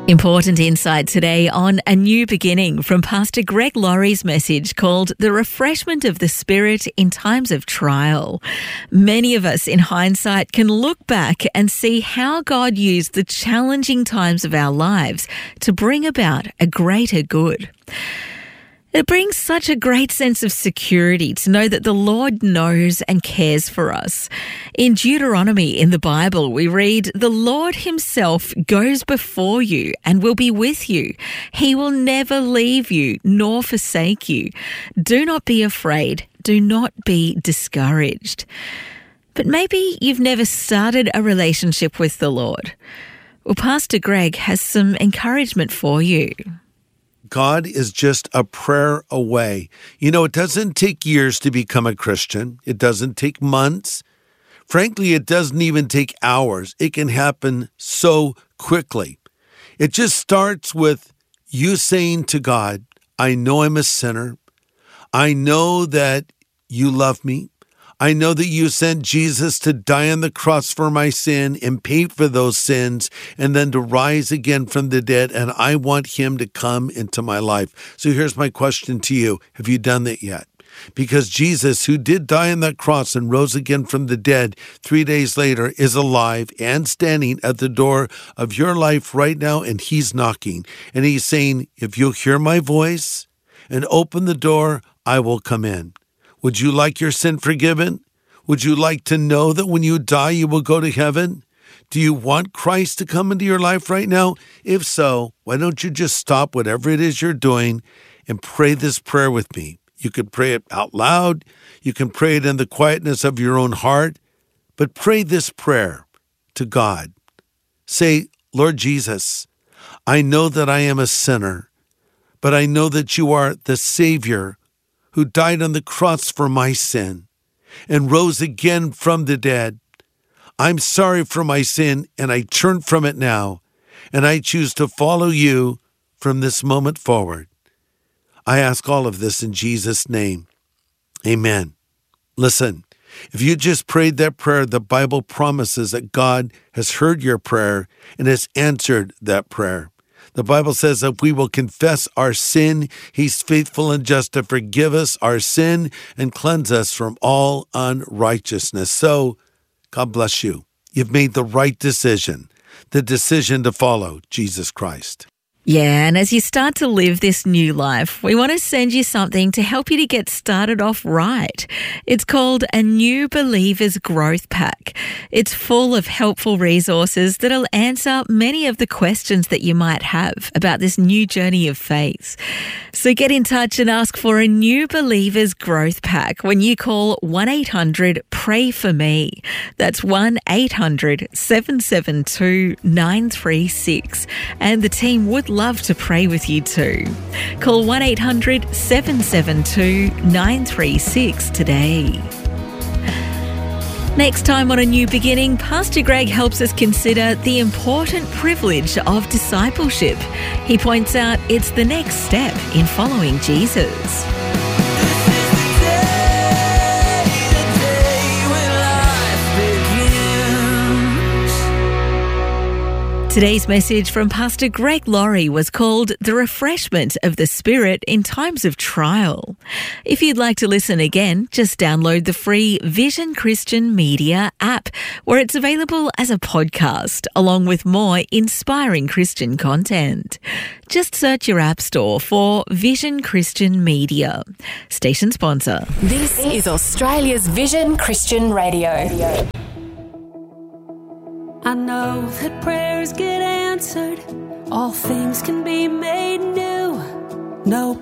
Important insight today on A New Beginning from Pastor Greg Laurie's message called The Refreshment of the Spirit in Times of Trial. Many of us in hindsight can look back and see how God used the challenging times of our lives to bring about a greater good. It brings such a great sense of security to know that the Lord knows and cares for us. In Deuteronomy in the Bible, we read, "The Lord himself goes before you and will be with you. He will never leave you nor forsake you. Do not be afraid. Do not be discouraged." But maybe you've never started a relationship with the Lord. Well, Pastor Greg has some encouragement for you. God is just a prayer away. You know, it doesn't take years to become a Christian. It doesn't take months. Frankly, it doesn't even take hours. It can happen so quickly. It just starts with you saying to God, I know I'm a sinner. I know that you love me. I know that you sent Jesus to die on the cross for my sin and pay for those sins and then to rise again from the dead, and I want him to come into my life. So here's my question to you. Have you done that yet? Because Jesus, who did die on that cross and rose again from the dead 3 days later, is alive and standing at the door of your life right now, and he's knocking. And he's saying, if you'll hear my voice and open the door, I will come in. Would you like your sin forgiven? Would you like to know that when you die, you will go to heaven? Do you want Christ to come into your life right now? If so, why don't you just stop whatever it is you're doing and pray this prayer with me? You could pray it out loud. You can pray it in the quietness of your own heart. But pray this prayer to God. Say, Lord Jesus, I know that I am a sinner, but I know that you are the Savior who died on the cross for my sin and rose again from the dead. I'm sorry for my sin, and I turn from it now, and I choose to follow you from this moment forward. I ask all of this in Jesus' name. Amen. Listen, if you just prayed that prayer, the Bible promises that God has heard your prayer and has answered that prayer. The Bible says that if we will confess our sin, he's faithful and just to forgive us our sin and cleanse us from all unrighteousness. So, God bless you. You've made the right decision, the decision to follow Jesus Christ. Yeah, and as you start to live this new life, we want to send you something to help you to get started off right. It's called A New Believer's Growth Pack. It's full of helpful resources that'll answer many of the questions that you might have about this new journey of faith. So get in touch and ask for a New Believer's Growth Pack when you call 1-800-PRAY-FOR-ME. That's 1-800-772-936. And the team would love to pray with you too. Call 1-800-772-936 today. Next time on A New Beginning, Pastor Greg helps us consider the important privilege of discipleship. He points out it's the next step in following Jesus. Today's message from Pastor Greg Laurie was called The Refreshment of the Spirit in Times of Trial. If you'd like to listen again, just download the free Vision Christian Media app, where it's available as a podcast, along with more inspiring Christian content. Just search your app store for Vision Christian Media. Station sponsor. This is Australia's Vision Christian Radio. I know that prayers get answered, all things can be made new. No